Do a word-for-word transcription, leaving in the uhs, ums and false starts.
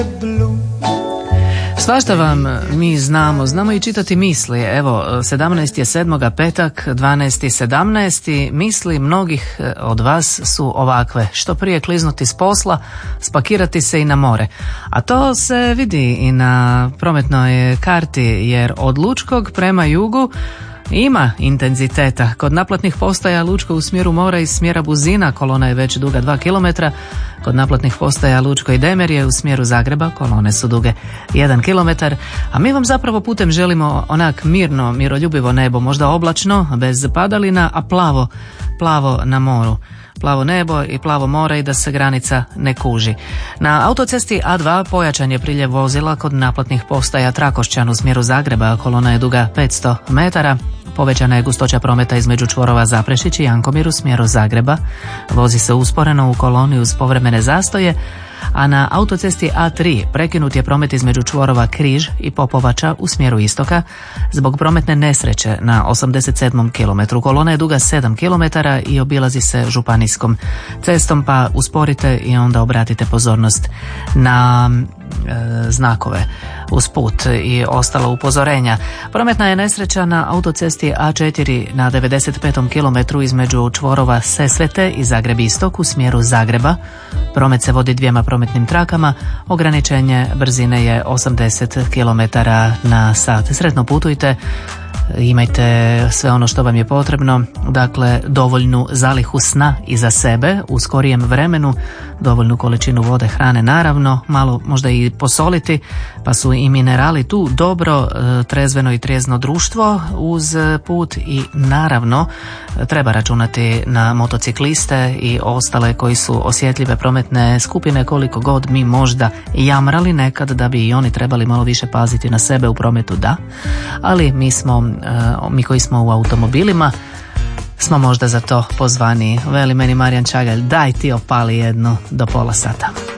Svašta vam mi znamo, znamo i čitati misli. Evo, sedamnaesti sedmoga petak, dvanaesti sedamnaesti misli mnogih od vas su ovakve: što prije kliznuti s posla, spakirati se i na more. A to se vidi i na prometnoj karti, jer od Lučkog prema jugu ima intenziteta. Kod naplatnih postaja Lučko u smjeru mora iz smjera Buzina kolona je već duga dva kilometra. Kod naplatnih postaja Lučko i Demerje u smjeru Zagreba kolone su duge jedan kilometar. A mi vam zapravo putem želimo onak mirno, miroljubivo nebo, možda oblačno, bez padalina, a plavo, plavo na moru. Plavo nebo i plavo more i da se granica ne kuži. Na autocesti A dva pojačan je priljev vozila kod naplatnih postaja Trakošćan u smjeru Zagreba, kolona je duga petsto metara. Povećana je gustoća prometa između čvorova Zaprešić i Jankomir u smjeru Zagreba. Vozi se usporeno u koloni uz povremene zastoje, a na autocesti A tri prekinut je promet između čvorova Križ i Popovača u smjeru istoka zbog prometne nesreće na osamdeset sedmom kilometru. Kolona je duga sedam kilometara i obilazi se županijskom cestom, pa usporite i onda obratite pozornost na e, znakove uz put i ostala upozorenja. Prometna je nesreća na autocesti A četiri na devedeset petom kilometru između čvorova Sesvete i Zagreb istok u smjeru Zagreba. Promet se vodi dvijema prometnim trakama, ograničenje brzine je osamdeset kilometara na sat. Sretno putujte, imajte sve ono što vam je potrebno, dakle dovoljnu zalihu sna iza sebe u skorijem vremenu, dovoljnu količinu vode, hrane naravno, malo možda i posoliti, pa su i minerali tu, dobro, trezveno i trijezno društvo uz put i naravno treba računati na motocikliste i ostale koji su osjetljive prometne skupine, koliko god mi možda jamrali nekad da bi i oni trebali malo više paziti na sebe u prometu, da, ali mi smo, mi koji smo u automobilima smo možda za to pozvani. Veli meni Marijan Čagalj, daj ti opali jednu do pola sata.